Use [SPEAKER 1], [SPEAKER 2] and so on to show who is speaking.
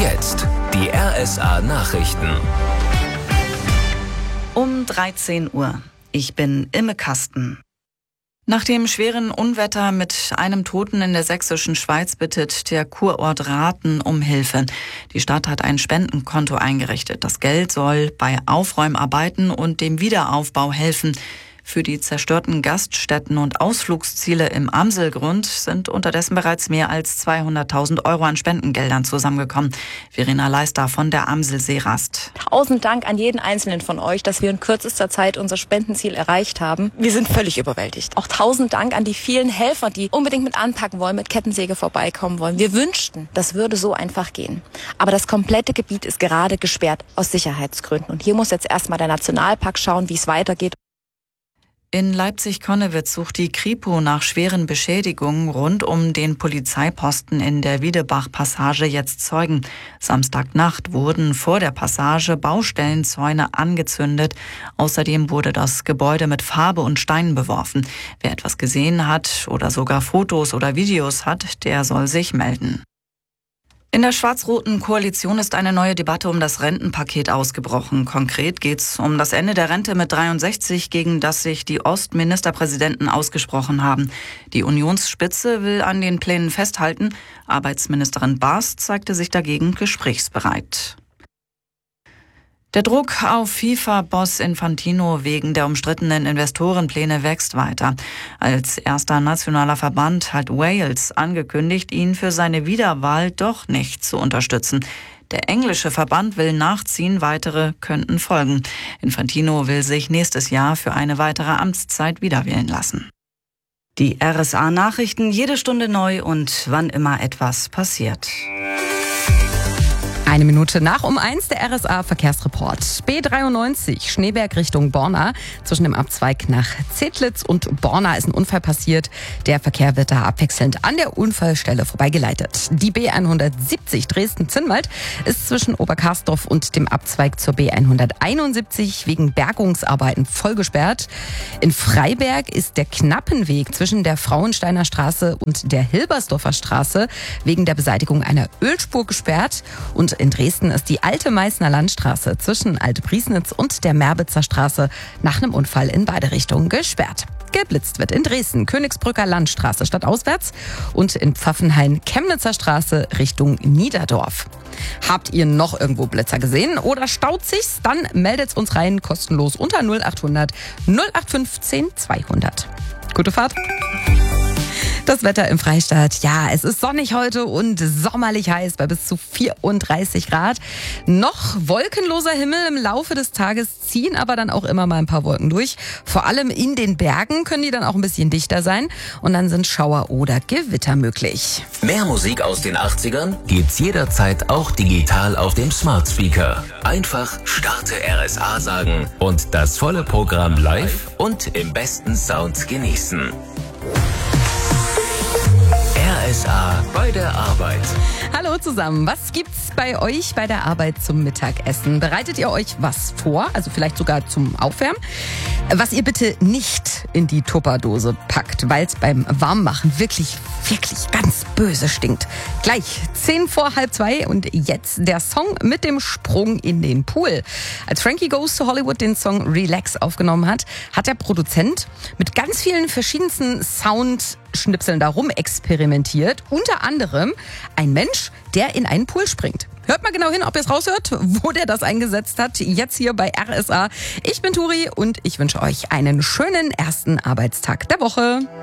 [SPEAKER 1] Jetzt die RSA Nachrichten.
[SPEAKER 2] Um 13 Uhr. Ich bin Imme Kasten. Nach dem schweren Unwetter mit einem Toten in der sächsischen Schweiz bittet der Kurort Rathen um Hilfe. Die Stadt hat ein Spendenkonto eingerichtet. Das Geld soll bei Aufräumarbeiten und dem Wiederaufbau helfen. Für die zerstörten Gaststätten und Ausflugsziele im Amselgrund sind unterdessen bereits mehr als 200.000 Euro an Spendengeldern zusammengekommen. Verena Leister von der Amsel-Seerast.
[SPEAKER 3] 1000 Dank an jeden Einzelnen von euch, dass wir in kürzester Zeit unser Spendenziel erreicht haben. Wir sind völlig überwältigt. Auch 1000 Dank an die vielen Helfer, die unbedingt mit anpacken wollen, mit Kettensäge vorbeikommen wollen. Wir wünschten, das würde so einfach gehen. Aber das komplette Gebiet ist gerade gesperrt aus Sicherheitsgründen. Und hier muss jetzt erstmal der Nationalpark schauen, wie es weitergeht.
[SPEAKER 2] In Leipzig-Konnewitz sucht die Kripo nach schweren Beschädigungen rund um den Polizeiposten in der Wiedebach-Passage jetzt Zeugen. Samstagnacht wurden vor der Passage Baustellenzäune angezündet. Außerdem wurde das Gebäude mit Farbe und Steinen beworfen. Wer etwas gesehen hat oder sogar Fotos oder Videos hat, der soll sich melden. In der schwarz-roten Koalition ist eine neue Debatte um das Rentenpaket ausgebrochen. Konkret geht es um das Ende der Rente mit 63, gegen das sich die Ostministerpräsidenten ausgesprochen haben. Die Unionsspitze will an den Plänen festhalten. Arbeitsministerin Baas zeigte sich dagegen gesprächsbereit. Der Druck auf FIFA-Boss Infantino wegen der umstrittenen Investorenpläne wächst weiter. Als erster nationaler Verband hat Wales angekündigt, ihn für seine Wiederwahl doch nicht zu unterstützen. Der englische Verband will nachziehen, weitere könnten folgen. Infantino will sich nächstes Jahr für eine weitere Amtszeit wiederwählen lassen. Die RSA-Nachrichten jede Stunde neu und wann immer etwas passiert.
[SPEAKER 4] 1 Minute nach 1 der RSA-Verkehrsreport. B93 Schneeberg Richtung Borna. Zwischen dem Abzweig nach Zedlitz und Borna ist ein Unfall passiert. Der Verkehr wird da abwechselnd an der Unfallstelle vorbeigeleitet. Die B170 Dresden-Zinnwald ist zwischen Oberkarsdorf und dem Abzweig zur B171 wegen Bergungsarbeiten voll gesperrt. In Freiberg ist der Knappenweg zwischen der Frauensteiner Straße und der Hilbersdorfer Straße wegen der Beseitigung einer Ölspur gesperrt. Und in Dresden ist die Alte Meißner Landstraße zwischen Alt-Priesnitz und der Merbitzer Straße nach einem Unfall in beide Richtungen gesperrt. Geblitzt wird in Dresden Königsbrücker Landstraße stadtauswärts und in Pfaffenhain Chemnitzer Straße Richtung Niederdorf. Habt ihr noch irgendwo Blitzer gesehen oder staut sich's? Dann meldet's uns rein kostenlos unter 0800 0815 200. Gute Fahrt! Das Wetter im Freistaat, ja, es ist sonnig heute und sommerlich heiß bei bis zu 34 Grad. Noch wolkenloser Himmel im Laufe des Tages, ziehen aber dann auch immer mal ein paar Wolken durch. Vor allem in den Bergen können die dann auch ein bisschen dichter sein und dann sind Schauer oder Gewitter möglich.
[SPEAKER 1] Mehr Musik aus den 80ern gibt's jederzeit auch digital auf dem Smart Speaker. Einfach Starte RSA sagen und das volle Programm live und im besten Sound genießen. RSA bei der Arbeit.
[SPEAKER 4] Hallo zusammen, was gibt's bei euch bei der Arbeit zum Mittagessen? Bereitet ihr euch was vor, also vielleicht sogar zum Aufwärmen? Was ihr bitte nicht in die Tupperdose packt, weil es beim Warmmachen wirklich ganz böse stinkt. Gleich 1:10 und jetzt der Song mit dem Sprung in den Pool. Als Frankie Goes to Hollywood den Song Relax aufgenommen hat, hat der Produzent mit ganz vielen verschiedensten Soundschnipseln darum experimentiert. Unter anderem ein Mensch, der in einen Pool springt. Hört mal genau hin, ob ihr es raushört, wo der das eingesetzt hat. Jetzt hier bei RSA. Ich bin Turi und ich wünsche euch einen schönen ersten Arbeitstag der Woche.